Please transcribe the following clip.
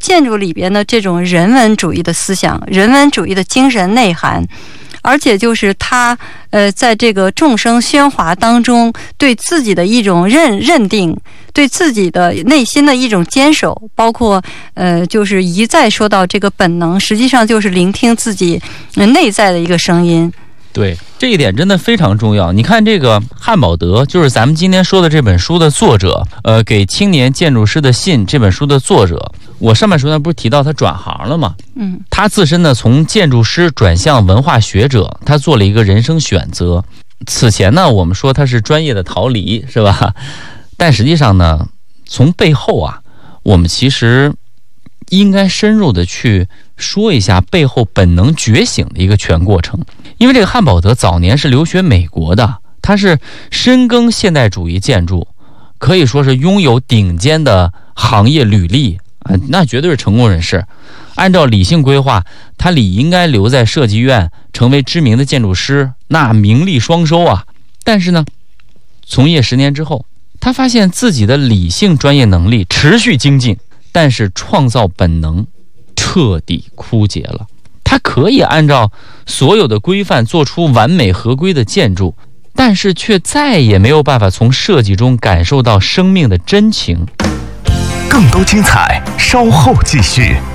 建筑里边的这种人文主义的思想、人文主义的精神内涵。而且就是他在这个众生喧哗当中对自己的一种认定，对自己的内心的一种坚守，包括就是一再说到这个本能，实际上就是聆听自己内在的一个声音。 对，这一点真的非常重要。你看这个汉堡德，就是咱们今天说的这本书的作者，给青年建筑师的信这本书的作者，我上半书呢不是提到他转行了吗？他自身呢从建筑师转向文化学者，他做了一个人生选择。此前呢我们说他是专业的逃离，是吧？但实际上呢，从背后啊，我们其实应该深入的去说一下背后本能觉醒的一个全过程。因为这个汉堡德早年是留学美国的，他是深耕现代主义建筑，可以说是拥有顶尖的行业履历，那绝对是成功人士。按照理性规划，他理应该留在设计院，成为知名的建筑师，那名利双收啊。但是呢，从业10年之后，他发现自己的理性专业能力持续精进，但是创造本能彻底枯竭了。他可以按照所有的规范做出完美合规的建筑，但是却再也没有办法从设计中感受到生命的真情。 更多精彩稍后继续。